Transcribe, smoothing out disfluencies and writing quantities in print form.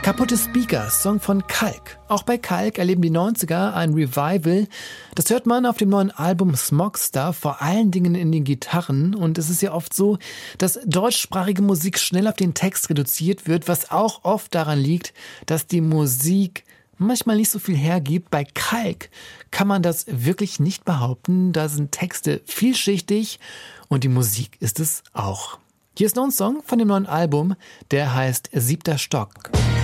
Kaputte Speaker, Song von Kalk. Auch bei Kalk erleben die 90er ein Revival. Das hört man auf dem neuen Album Smogstar, vor allen Dingen in den Gitarren. Und es ist ja oft so, dass deutschsprachige Musik schnell auf den Text reduziert wird, was auch oft daran liegt, dass die Musik manchmal nicht so viel hergibt. Bei Kalk kann man das wirklich nicht behaupten. Da sind Texte vielschichtig und die Musik ist es auch. Hier ist noch ein Song von dem neuen Album, der heißt Siebter Stock.